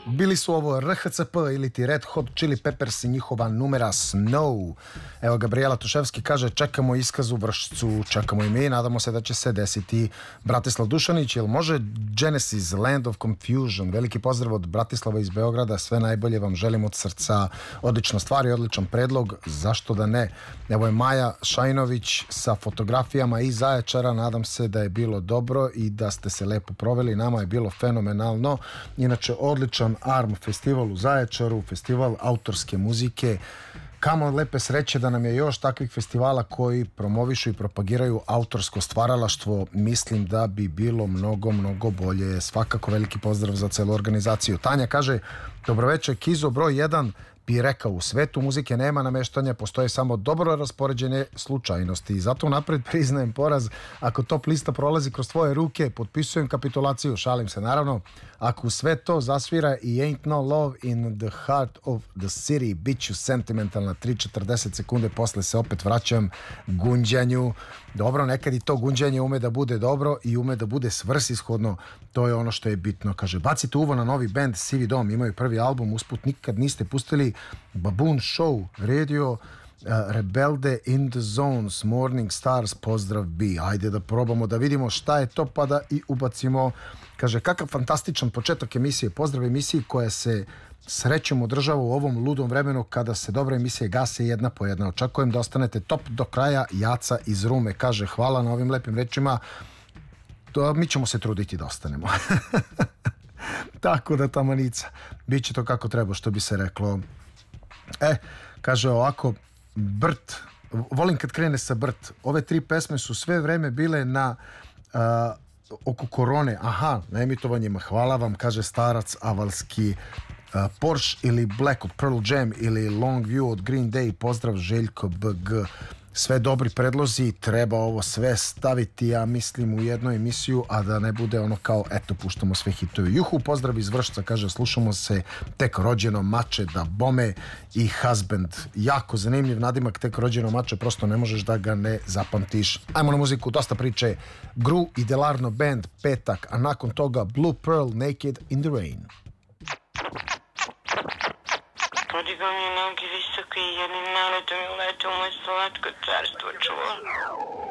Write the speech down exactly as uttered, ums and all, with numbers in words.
Bili su ovo R H C P ili ti Red Hot Chili Peppers i njihova numera Snow. Evo, Gabriela Tuševski kaže, čekamo iskaz u Vršcu, čekamo i mi, nadamo se da će se desiti. Bratislav Dušanić, jel može Genesis, Land of Confusion? Veliki pozdrav od Bratislava iz Beograda, sve najbolje vam želim od srca. Odlična stvar i odličan predlog, zašto da ne? Evo je Maja Šajnović sa fotografijama iz Zaječara, nadam se da je bilo dobro i da ste se lepo proveli, nama je bilo fenomenalno. Inače, odličan A R M festival u Zaječaru, festival autorske muzike. Kamo lepe sreće da nam je još takvih festivala koji promovišu i propagiraju autorsko stvaralaštvo. Mislim da bi bilo mnogo, mnogo bolje. Svakako veliki pozdrav za celu organizaciju. Tanja kaže, dobroveče, Kizo broj jedan bi rekao, u svetu muzike nema nameštanja, postoje samo dobro raspoređene slučajnosti i zato napred priznajem poraz. Ako top lista prolazi kroz tvoje ruke, potpisujem kapitulaciju, šalim se naravno. Ako sve to zasvira i Ain't No Love in the Heart of the City, bit ću sentimentalna. Tri četrdeset sekunde posle se opet vraćam gunđanju. Dobro, nekad i to gunđanje ume da bude dobro i ume da bude svrsishodno, to je ono što je bitno. Kaže, bacite uvo na novi band Sivi Dom, imaju prvi album, usput nikad niste pustili Baboon Show, Radio, uh, Rebelde, In the Zones, Morning Stars, pozdrav bi. Ajde da probamo da vidimo šta je to pa da i ubacimo. Kaže, kakav fantastičan početak emisije, pozdrav emisiji koja se srećom održava u ovom ludom vremenu kada se dobre emisije gase jedna po jedna. Očekujem da ostanete top do kraja. Jaca iz Rume kaže, hvala na ovim lepim rečima. To, mi ćemo se truditi da ostanemo. Tako da, tamanica, bit će to kako treba, što bi se reklo. E, kaže ovako, Brt, volim kad krene sa Brt. Ove tri pesme su sve vreme bile na uh, oko korone. Aha, na emitovanjima. Hvala vam, kaže starac avalski. Uh, Porsche ili Black od Pearl Jam ili Long View od Green Day, pozdrav Željko B G. Sve dobri predlozi, treba ovo sve staviti, ja mislim, u jednu emisiju, a da ne bude ono kao, eto, puštamo sve hitove. Juhu, pozdrav iz Vršca, kaže, slušamo se, tek rođeno mače da bome i husband. Jako zanimljiv nadimak, tek rođeno mače, prosto ne možeš da ga ne zapamtiš. Ajmo na muziku, dosta priče. Gru i Delarno Band, petak, a nakon toga Blue Pearl, Naked in the Rain. Podigao mi je noge visoke i jednim naletom je uletao u moje slatko carstvo čuva.